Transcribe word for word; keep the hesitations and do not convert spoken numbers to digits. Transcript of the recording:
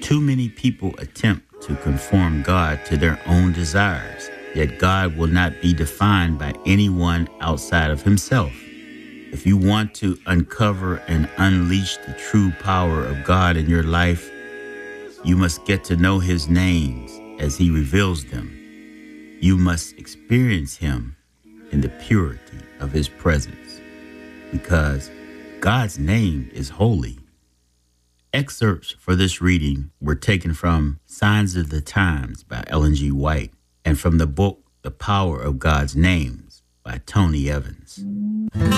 Too many people attempt to conform God to their own desires, yet God will not be defined by anyone outside of himself. If you want to uncover and unleash the true power of God in your life, you must get to know his names as he reveals them. You must experience him in the purity of his presence, because God's name is holy. Excerpts for this reading were taken from Signs of the Times by Ellen G. White and from the book The Power of God's Names by Tony Evans.